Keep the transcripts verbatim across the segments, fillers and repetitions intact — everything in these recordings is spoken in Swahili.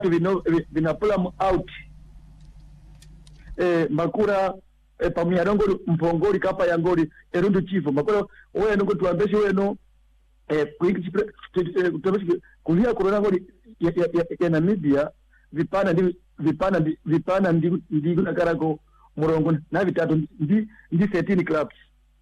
vino vinapula out eh makura eh, pamuyarongoli mpongoli kapa yangoli erundu chivo makura weno ngo tuambeshe weno eh kuiki tuambeshe kulia corona ngoli ya, ya, ya, ya Namibia vipana ndi vipana ndi vipana ndi ndi nakarako murongo na vitatu ndi ndi thirteen clubs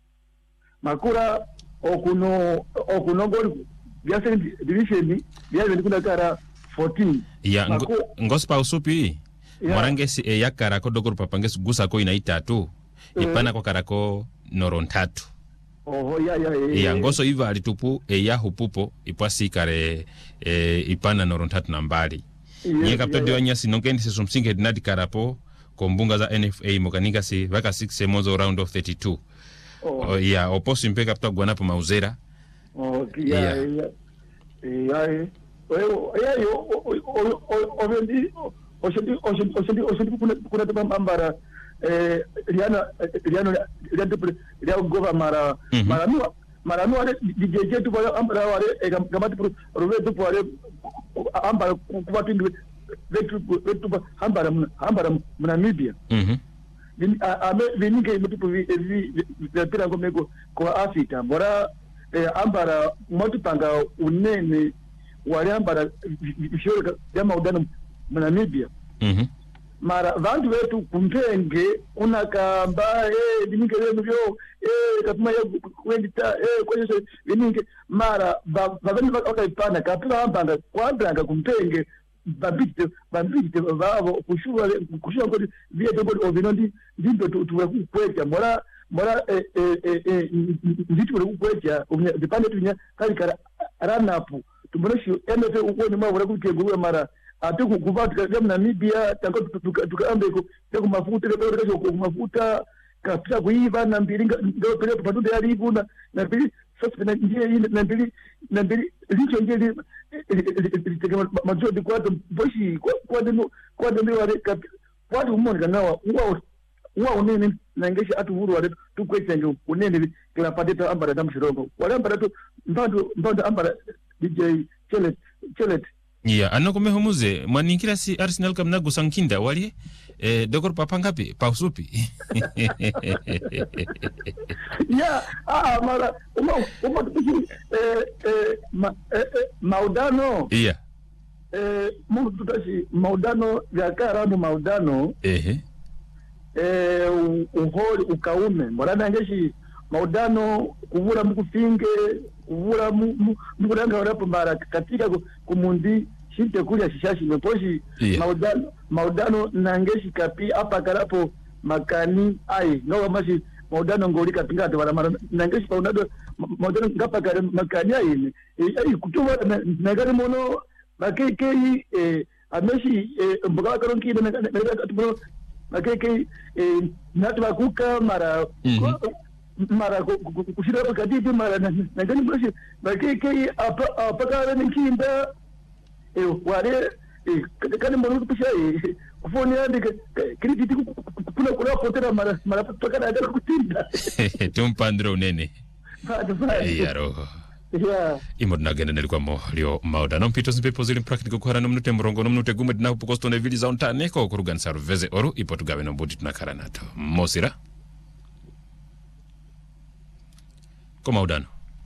makura okuno okuno ngoli bya division bya ndikunda kara fourteen ya ngo, ngospa usupi yeah. Morangesi e yakara ko dogoro papangesi gusa ko ina itatu uh, ipana ko karako norontatu oh ya ya ya, ya ngoso iva alitupu e ya hupupo ipwasi kare e, ipana norontatu na mbali yeah, nye kapto diwa nyasi nonkendi se sumsinge dinadi karapo kombunga za N F A mokanika si vaka six mozo round of thirty-two oh, oh ya oposi mpe kapto guanapo mauzera oh ya ya ya ya Well, yeah, yo, obviously, oshindi, oshindi, oshindi, oshindi, kuna, kuna tuma ambara, eh, liana, liano, liano, liano gova mara, mara nuwa, mara nuwa de, D J tu pale ambara wale, eh, gamati pro, robe tu pale, ambara kuwatu ndi, vetu, vetu, ambara, ambara, Namibia. Mhm. Ame, vininge mtu vi, vi, vi, pira ngomeko kwa Afrika, bora, eh, ambara, mwatu panga unene, wale ambara vishoro ya maudano Namibia. Mhm. Mara vandu wetu kumpenge unakamba eh bininge lenu vyo eh kapuma ya kwendita eh kwa hiyo bininge mara bavani wakaipana kapila ambanga kwandanga kumpenge babite babite babo kushura kushura ngodi via ngodi ovinondi ndindo tuwe kukwecha mora mora eh eh eh ndicho kukwecha dipande tunya kali kara ranapu tumoresho N F A uko ni mabora kutegurwa mara ate kuvatu kama Namibia tango tukaambe ko kwa mafuta kwa kesho kwa mafuta kapita kuiva na mbilinga ndio pele patunde yali kuna na mbili sasa na njia hii na mbili na mbili licho njia majodi kwa boshi kwa demo kwa demo wale watu umonga nawa wao wao nene na ngesha atu huru wale tukwete ndio unene kila padeta ambara damshirongo wale ambara tu mpando mpando ambara D J Chelet Chelet ya anako mehumuze mwanikira si Arsenal kamna gusankinda wali eh dokor papa ngapi pausupi ya ah mara uma uma tukishi eh eh ma, eh, eh, maudano iya eh mungu tutashi maudano ya karamu maudano ehe eh uholi ukaume morana ngeshi maudano kuvura mkufinge kuvura mkuranga warapo mara katika kumundi shinte kulia shishashi meposhi yeah. maudano maudano nangeshi kapi hapa karapo makani ai ngawa mashi maudano ngoli kapinga wala mara nangeshi paunado maudano ngapa kare makani ai ai kutuwa na gari mono makeke eh ameshi mboga karonki na na makeke eh natu bakuka mara mara kushira kwa kadidi mara na gani mbashi makeke apa apaka ni kinda eh wale eh kani mbona kupisha eh kufoni hadi krediti kuna kuna potera mara mara paka na kutinda tumpandro nene ya roho yeah imodna genda nalikuwa mo lio mauda no mpito simpe pozili practical kwa no minute mrongo no minute gume dina pokosto ne vili za ontane ko kurugan sarveze oru ipotugawe no budi tunakara nato mosira ko maudano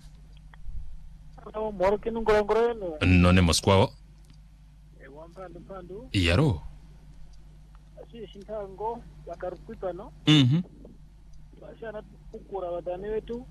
no morke no ngorongoro no ne moskwao e wampandu pandu yaro asi shintango yakarupita no mhm basi ana kukura wadani wetu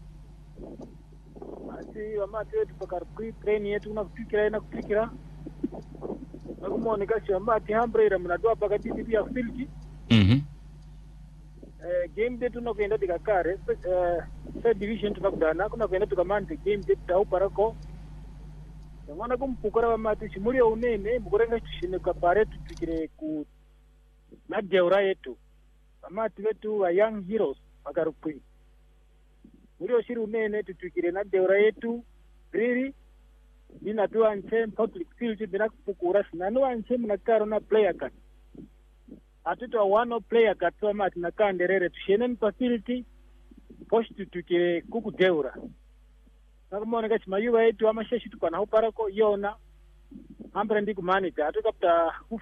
asi wamati wetu pakarupita train yetu na kufikira na kufikira nakumonika chambati hambrera mnadwa pakati pia filki mhm eh game day tunakwenda tikakare eh third division tunakudana kuna kwenda tukamande game day tau parako ngona kumpukura wamati chimuri unene mukurenga chishine kapare tutikire ku na deura yetu wamati wetu wa young heroes pakarupita muri oshiri unene tutikire na deura yetu riri nina tu anche public field bila kupukura nanu anche mnakaro na player card atuto one player card to mati na kanderere tushenen facility post tutikire kuku deura nakumona kachima yuwa yetu amasheshi tukana uparako yona ambra ndi kumanita atukapta